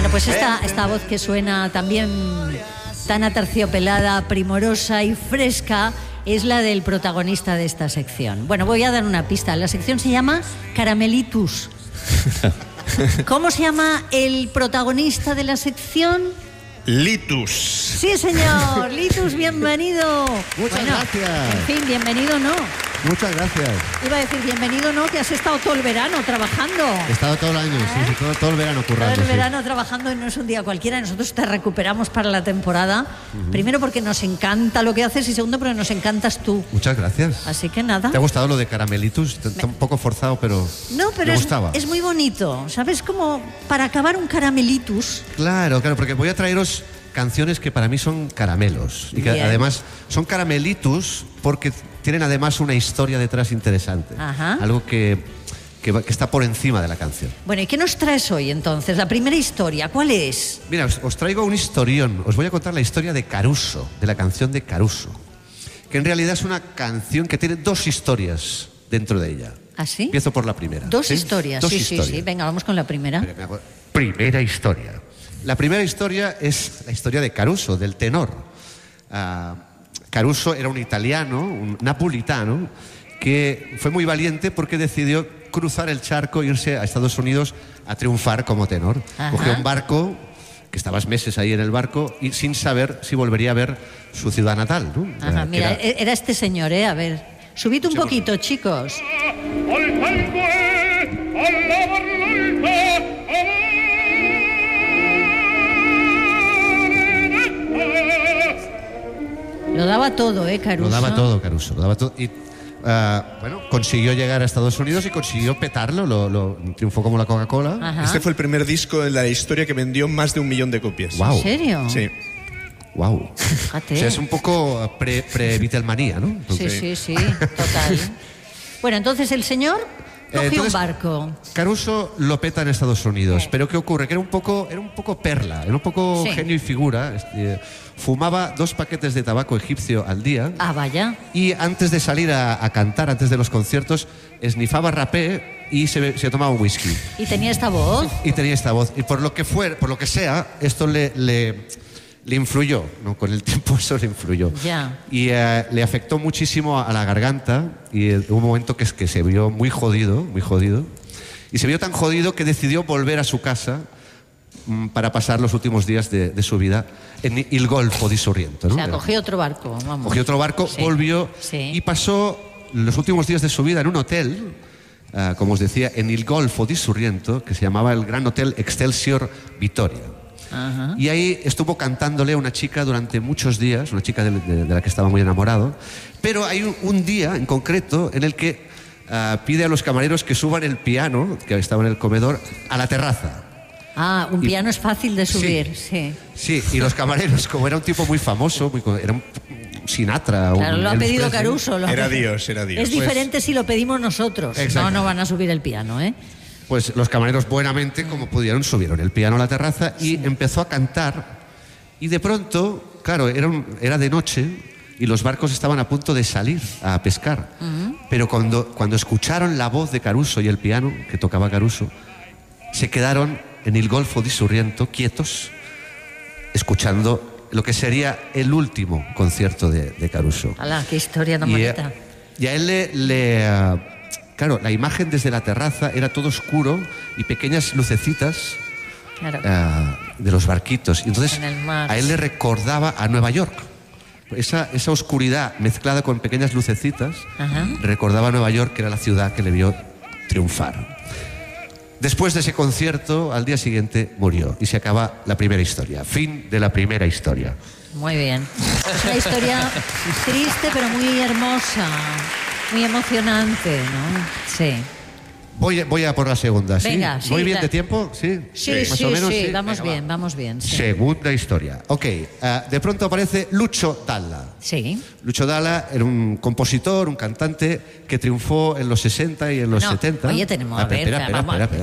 Bueno, pues esta voz que suena también tan aterciopelada, primorosa y fresca es la del protagonista de esta sección. Bueno, voy a dar una pista. La sección se llama Caramelitus. ¿Cómo se llama el protagonista de la sección? Litus. Sí, señor. Litus, bienvenido. Muchas gracias. En fin, bienvenido no. Muchas gracias. Iba a decir bienvenido no, que has estado todo el verano trabajando. He estado todo el año, sí, todo el verano currando. Todo el verano trabajando y no es un día cualquiera. Nosotros te recuperamos para la temporada. Primero porque nos encanta lo que haces y segundo porque nos encantas tú. Muchas gracias. Así que nada. ¿Te ha gustado lo de Caramelitus? Está un poco forzado, pero no, pero me gustaba. Es muy bonito. ¿Sabes? Como para acabar un Caramelitus. Claro, porque voy a traeros canciones que para mí son caramelos. Y que además son caramelitus porque tienen además una historia detrás interesante. Ajá. Algo que está por encima de la canción. Bueno, ¿y qué nos traes hoy entonces? La primera historia, ¿cuál es? Mira, os traigo un historión. Os voy a contar la historia de Caruso, de la canción de Caruso. Que en realidad es una canción que tiene dos historias dentro de ella. ¿Ah, sí? Empiezo por la primera. Dos ¿sí? historias, Dos sí, historias. sí. Venga, vamos con la primera. Primera historia. La primera historia es la historia de Caruso, del tenor. Caruso era un italiano, un napolitano, que fue muy valiente porque decidió cruzar el charco e irse a Estados Unidos a triunfar como tenor. Ajá. Cogió un barco, que estabas meses ahí en el barco, y sin saber si volvería a ver su ciudad natal, ¿no? Ajá, mira, era este señor, A ver, subid un poquito, chicos. Lo daba todo, Caruso. Lo daba todo, Caruso, lo daba todo. Y bueno, consiguió llegar a Estados Unidos y consiguió petarlo, lo triunfó como la Coca-Cola. Ajá. Este fue el primer disco en la historia que vendió más de 1 millón de copias. Wow. ¿En serio? Sí. Wow. Fíjate. O sea, es un poco pre-Beatlemanía, ¿no? Sí, total. Bueno, entonces el señor cogió un barco. Caruso lo peta en Estados Unidos, pero ¿qué ocurre? Que era un poco perla, era un poco genio y figura. Fumaba 2 paquetes de tabaco egipcio al día. Ah, vaya. Y antes de salir a cantar, antes de los conciertos, esnifaba rapé y se tomaba un whisky. ¿Y tenía esta voz? Y tenía esta voz. Y por lo que sea, esto le influyó, ¿no? Con el tiempo eso le influyó. Ya. Y le afectó muchísimo a la garganta y hubo un momento que se vio muy jodido. Y se vio tan jodido que decidió volver a su casa para pasar los últimos días de su vida en Il Golfo di Sorrento, ¿no? O sea, cogió otro barco, vamos. Cogió otro barco, volvió y pasó los últimos días de su vida en un hotel, como os decía, en Il Golfo di Sorrento, que se llamaba el Gran Hotel Excelsior Vittoria. Ajá. Y ahí estuvo cantándole a una chica durante muchos días, una chica de la que estaba muy enamorado. Pero hay un día en concreto en el que pide a los camareros que suban el piano, que estaba en el comedor, a la terraza. Ah, un piano es fácil de subir, sí. Sí, y los camareros, como era un tipo muy famoso, era un Sinatra. Claro, lo ha Elvis pedido Presley. Caruso. Era Dios. Es diferente si lo pedimos nosotros. No van a subir el piano, ¿eh? Pues los camareros buenamente, como pudieron, subieron el piano a la terraza y empezó a cantar. Y de pronto, claro, era de noche y los barcos estaban a punto de salir a pescar. Pero cuando escucharon la voz de Caruso y el piano que tocaba Caruso, se quedaron en Il Golfo di Sorrento quietos, escuchando lo que sería el último concierto de Caruso. ¡Hala, qué historia tan bonita! Y a él claro, la imagen desde la terraza era todo oscuro y pequeñas lucecitas de los barquitos. Y entonces a él le recordaba a Nueva York. Esa oscuridad mezclada con pequeñas lucecitas recordaba a Nueva York, que era la ciudad que le vio triunfar. Después de ese concierto, al día siguiente murió y se acaba la primera historia. Fin de la primera historia. Muy bien. Es una historia triste pero muy hermosa. Muy emocionante, ¿no? Sí. Voy a por la segunda, ¿sí? Venga, sí. ¿Voy bien de tiempo? ¿Sí? Sí, más o menos, sí. Venga, Vamos bien. Sí. Segunda historia. Ok, de pronto aparece Lucio Dalla. Sí. Lucio Dalla era un compositor, un cantante que triunfó en los 60 y en los 70. Oye, tenemos... Espera.